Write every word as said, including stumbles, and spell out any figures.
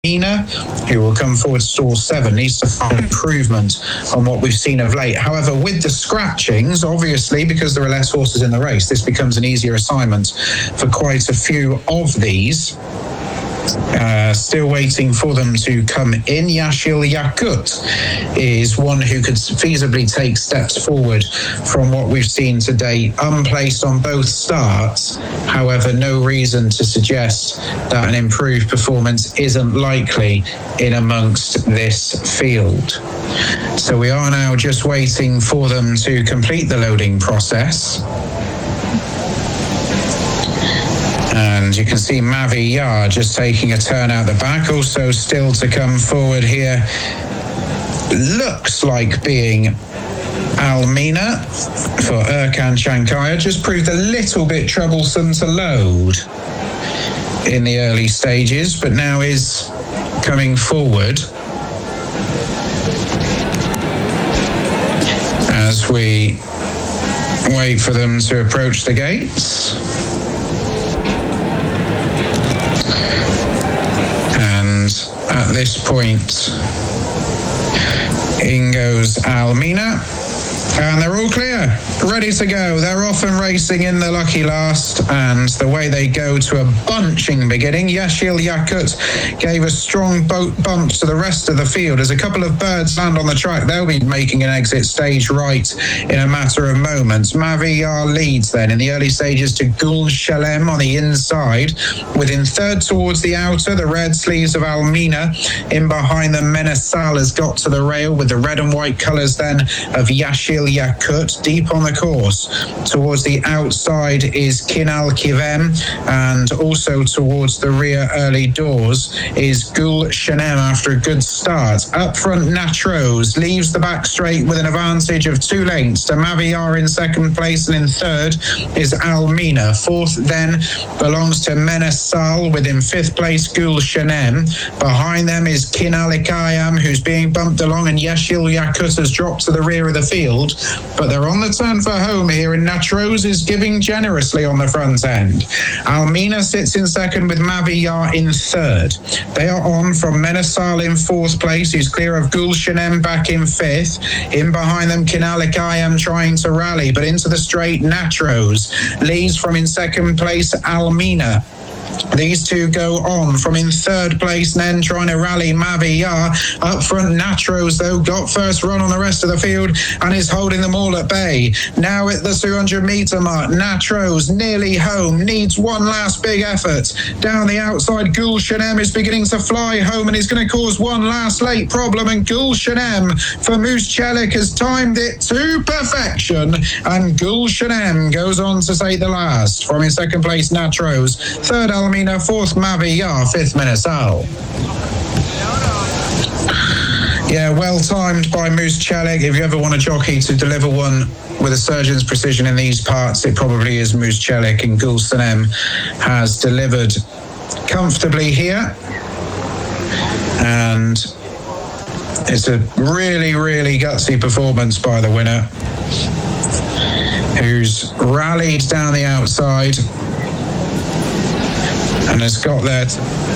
Almina, who will come forward to stall seven, needs to find improvement on what we've seen of late. However, with the scratchings, obviously, because there are less horses in the race, this becomes an easier assignment for quite a few of these. Uh, still waiting for them to come in. Yashil Yakut is one who could feasibly take steps forward from what we've seen today, unplaced on both starts. However, no reason to suggest that an improved performance isn't likely in amongst this field. So we are now just waiting for them to complete the loading process. And you can see Mavi Yar just taking a turn out the back. Also still to come forward here, looks like being Almina for Erkan Chankaya. Just proved a little bit troublesome to load in the early stages, but now is coming forward as we wait for them to approach the gates. At this point, in goes Almina, and they're all clear, ready to go. They're off and racing in the lucky last, and the way they go to a bunching beginning. Yashil Yakut gave a strong boat bump to the rest of the field. As a couple of birds land on the track, they'll be making an exit stage right in a matter of moments. Mavi Yar leads then in the early stages to Gul Shalem on the inside. Within third towards the outer, the red sleeves of Almina. In behind them, Menesal has got to the rail with the red and white colours then of Yashil Yakut. Deep on the course towards the outside is Kinal Kivem, and also towards the rear early doors is Gul Shanem after a good start. Up front, Natros leaves the back straight with an advantage of two lengths to Mavi Yar in second place, and in third is Almina. Fourth then belongs to Menesal, with in fifth place Gul Shanem. Behind them is Kinalikayam, who's being bumped along, and Yashil Yakut has dropped to the rear of the field, but they're on the turn for home here, and Natros is giving generously on the front end. Almina sits in second with Mavi Yar in third. They are on from Menesal in fourth place, who's clear of Gul Shanem back in fifth. In behind them, Kinalikayam trying to rally, but into the straight, Natros leads from in second place Almina. These two go on from in third place, then trying to rally Mavi Yar. Up front, Natros, though, got first run on the rest of the field and is holding them all at bay. Now at the two hundred metre mark, Natros nearly home, needs one last big effort. Down the outside, Gul Shanem is beginning to fly home and is going to cause one last late problem, and Gul Shanem for Moose Chelik has timed it to perfection, and Gul Shanem goes on to take the last. From in second place, Natros. Third, Almina. Fourth, Mavi Yar. Fifth, Menesal. Yeah, well timed by Moose Chelik. If you ever want a jockey to deliver one with a surgeon's precision in these parts, it probably is Moose Chelik, and Gul Shanem has delivered comfortably here. And it's a really, really gutsy performance by the winner, who's rallied down the outside and has got there